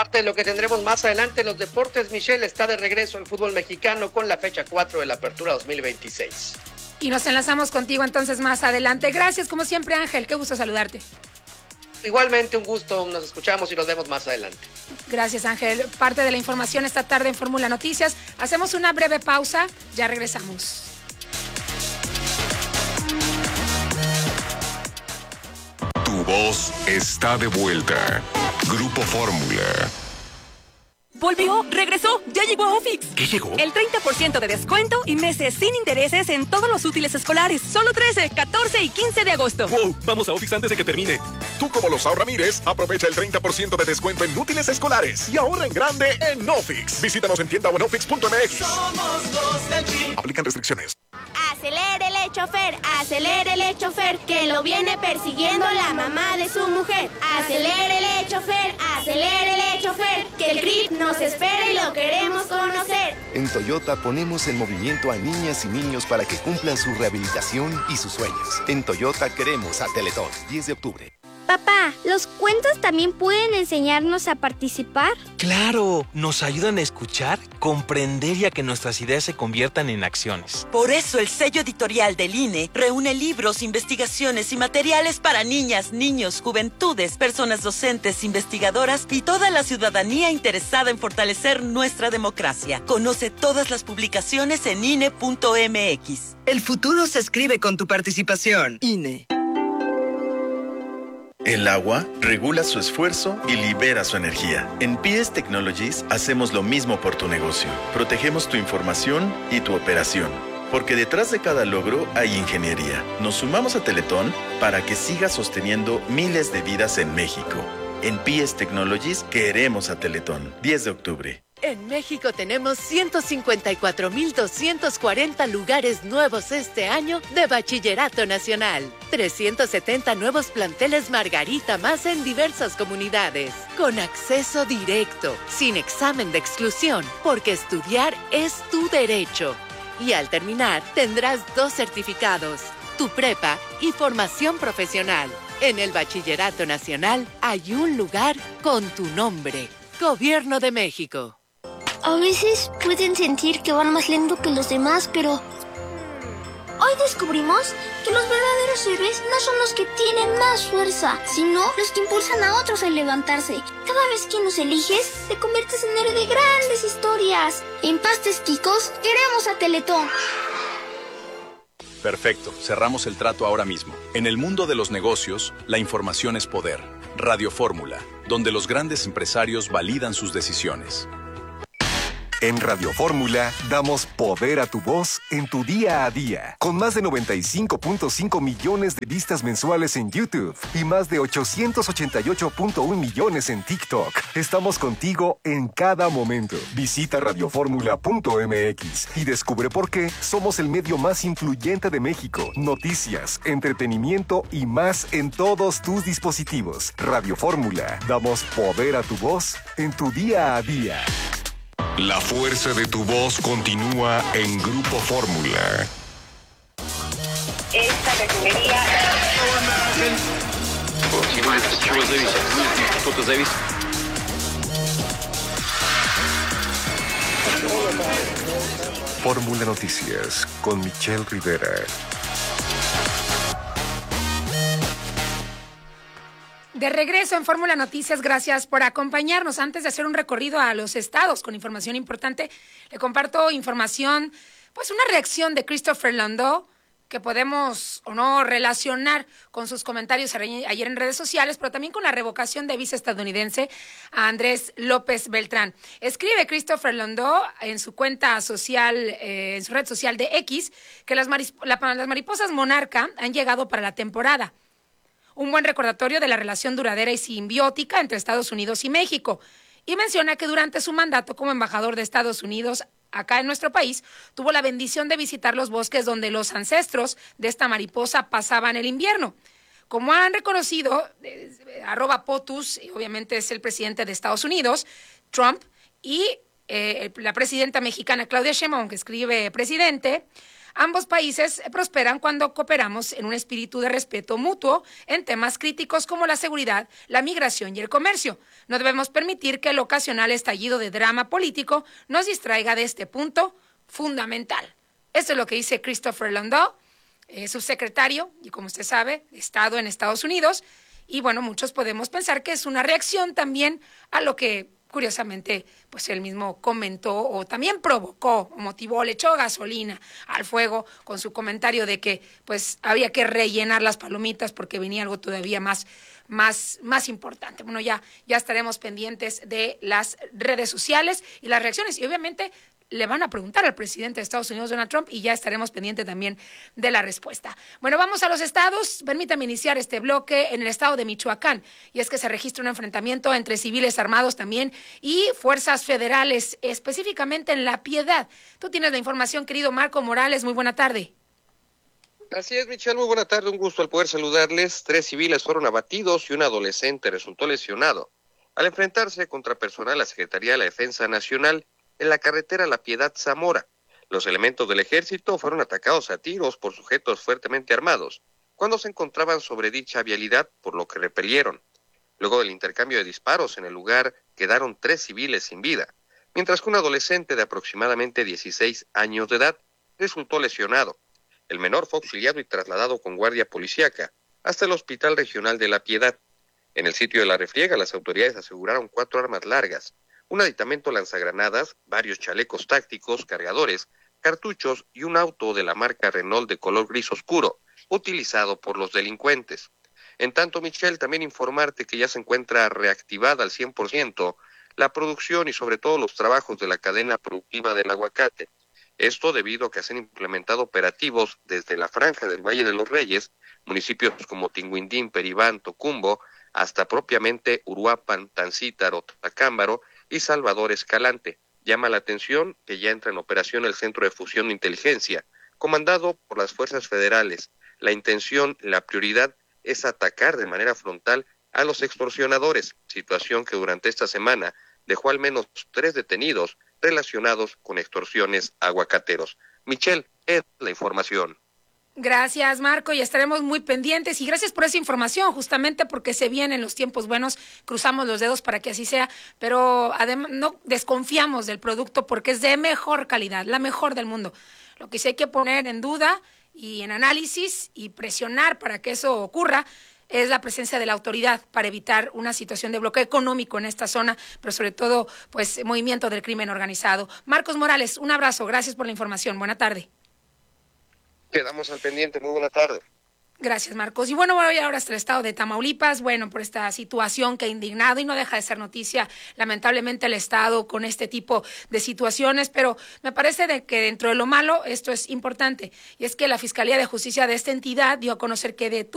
Parte de lo que tendremos más adelante en los deportes, Michelle, está de regreso el fútbol mexicano con la fecha 4 de la Apertura 2026. Y nos enlazamos contigo entonces más adelante. Gracias, como siempre, Ángel. Qué gusto saludarte. Igualmente, un gusto. Nos escuchamos y nos vemos más adelante. Gracias, Ángel. Parte de la información esta tarde en Fórmula Noticias. Hacemos una breve pausa. Ya regresamos. Tu voz está de vuelta. Grupo Fórmula. Volvió, regresó, ya llegó a Ofix. ¿Qué llegó? El 30% de descuento y meses sin intereses en todos los útiles escolares. Solo 13, 14 y 15 de agosto. ¡Wow! Vamos a Ofix antes de que termine. Tú, como los Ramírez, aprovecha el 30% de descuento en útiles escolares y ahorra en grande en Ofix. Visítanos en tienda o en ofix.mx. Somos los del Jeep. Aplican restricciones. Acelérele, chofer, que lo viene persiguiendo la mamá de su mujer. Acelérele, chofer, que el grip nos espera y lo queremos conocer. En Toyota ponemos en movimiento a niñas y niños para que cumplan su rehabilitación y sus sueños. En Toyota queremos a Teletón, 10 de octubre. Papá, ¿los cuentos también pueden enseñarnos a participar? ¡Claro! Nos ayudan a escuchar, comprender y a que nuestras ideas se conviertan en acciones. Por eso el sello editorial del INE reúne libros, investigaciones y materiales para niñas, niños, juventudes, personas docentes, investigadoras y toda la ciudadanía interesada en fortalecer nuestra democracia. Conoce todas las publicaciones en INE.mx. El futuro se escribe con tu participación. INE. El agua regula su esfuerzo y libera su energía. En PS Technologies hacemos lo mismo por tu negocio. Protegemos tu información y tu operación. Porque detrás de cada logro hay ingeniería. Nos sumamos a Teletón para que siga sosteniendo miles de vidas en México. En PS Technologies queremos a Teletón. 10 de octubre. En México tenemos 154,240 lugares nuevos este año de Bachillerato Nacional. 370 nuevos planteles Margarita más en diversas comunidades. Con acceso directo, sin examen de exclusión, porque estudiar es tu derecho. Y al terminar, tendrás 2 certificados, tu prepa y formación profesional. En el Bachillerato Nacional hay un lugar con tu nombre. Gobierno de México. A veces pueden sentir que van más lento que los demás, pero hoy descubrimos que los verdaderos héroes no son los que tienen más fuerza, sino los que impulsan a otros a levantarse. Cada vez que nos eliges, te conviertes en héroe de grandes historias. En Pastes Quicos, queremos a Teletón. Perfecto, cerramos el trato ahora mismo. En el mundo de los negocios, la información es poder. Radio Fórmula, donde los grandes empresarios validan sus decisiones. En Radio Fórmula damos poder a tu voz en tu día a día. Con más de 95.5 millones de vistas mensuales en YouTube y más de 888.1 millones en TikTok. Estamos contigo en cada momento. Visita radioformula.mx y descubre por qué somos el medio más influyente de México. Noticias, entretenimiento y más en todos tus dispositivos. Radio Fórmula. Damos poder a tu voz en tu día a día. La fuerza de tu voz continúa en Grupo Fórmula. Esta refinería... Fórmula Noticias con Michelle Rivera. De regreso en Fórmula Noticias, gracias por acompañarnos. Antes de hacer un recorrido a los estados con información importante, le comparto información, pues una reacción de Christopher Landau, que podemos o no relacionar con sus comentarios ayer en redes sociales, pero también con la revocación de visa estadounidense a Andrés López Beltrán. Escribe Christopher Landau en su cuenta social, en su red social de X, que las mariposas monarca han llegado para la temporada. Un buen recordatorio de la relación duradera y simbiótica entre Estados Unidos y México. Y menciona que durante su mandato como embajador de Estados Unidos acá en nuestro país, tuvo la bendición de visitar los bosques donde los ancestros de esta mariposa pasaban el invierno. Como han reconocido, @POTUS, obviamente es el presidente de Estados Unidos, Trump, y la presidenta mexicana Claudia Sheinbaum, que escribe presidente, Ambos países prosperan cuando cooperamos en un espíritu de respeto mutuo en temas críticos como la seguridad, la migración y el comercio. No debemos permitir que el ocasional estallido de drama político nos distraiga de este punto fundamental. Esto es lo que dice Christopher Landau, subsecretario, y como usted sabe, de Estado en Estados Unidos. Y bueno, muchos podemos pensar que es una reacción también a lo que, curiosamente, pues él mismo comentó o también provocó o motivó, le echó gasolina al fuego con su comentario de que pues había que rellenar las palomitas porque venía algo todavía más importante. Bueno, ya estaremos pendientes de las redes sociales y las reacciones, y obviamente le van a preguntar al presidente de Estados Unidos, Donald Trump, y ya estaremos pendientes también de la respuesta. Bueno, vamos a los estados. Permítame iniciar este bloque en el estado de Michoacán, y es que se registra un enfrentamiento entre civiles armados también y fuerzas federales, específicamente en La Piedad. Tú tienes la información, querido Marco Morales. Muy buena tarde. Así es, Michelle, muy buena tarde, un gusto al poder saludarles. 3 civiles fueron abatidos y un adolescente resultó lesionado al enfrentarse contra personal de la Secretaría de la Defensa Nacional en la carretera La Piedad-Zamora. Los elementos del ejército fueron atacados a tiros por sujetos fuertemente armados cuando se encontraban sobre dicha vialidad, por lo que repelieron. Luego del intercambio de disparos en el lugar quedaron 3 civiles sin vida, mientras que un adolescente de aproximadamente 16 años de edad resultó lesionado. El menor fue auxiliado y trasladado con guardia policíaca hasta el Hospital Regional de La Piedad. En el sitio de la refriega, las autoridades aseguraron 4 armas largas, un aditamento lanzagranadas, varios chalecos tácticos, cargadores, cartuchos y un auto de la marca Renault de color gris oscuro, utilizado por los delincuentes. En tanto, Michelle, también informarte que ya se encuentra reactivada al 100% la producción y sobre todo los trabajos de la cadena productiva del aguacate. Esto debido a que se han implementado operativos desde la franja del Valle de los Reyes, municipios como Tinguindín, Peribán, Tocumbo, hasta propiamente Uruapan, Tancítaro, Tacámbaro y Salvador Escalante. Llama la atención que ya entra en operación el Centro de Fusión de Inteligencia, comandado por las fuerzas federales. La intención, la prioridad es atacar de manera frontal a los extorsionadores, situación que durante esta semana dejó al menos 3 detenidos relacionados con extorsiones a aguacateros. Michelle, es la información. Gracias, Marco, y estaremos muy pendientes, y gracias por esa información, justamente porque se vienen los tiempos buenos, cruzamos los dedos para que así sea, pero además no desconfiamos del producto porque es de mejor calidad, la mejor del mundo. Lo que sí hay que poner en duda y en análisis y presionar para que eso ocurra es la presencia de la autoridad para evitar una situación de bloqueo económico en esta zona, pero sobre todo, pues, movimiento del crimen organizado. Marcos Morales, un abrazo, gracias por la información, buena tarde. Quedamos al pendiente, muy buena tarde. Gracias, Marcos. Y bueno, voy ahora hasta el estado de Tamaulipas, bueno, por esta situación que ha indignado y no deja de ser noticia, lamentablemente, el estado con este tipo de situaciones, pero me parece de que dentro de lo malo esto es importante, y es que la Fiscalía de Justicia de esta entidad dio a conocer que detuvo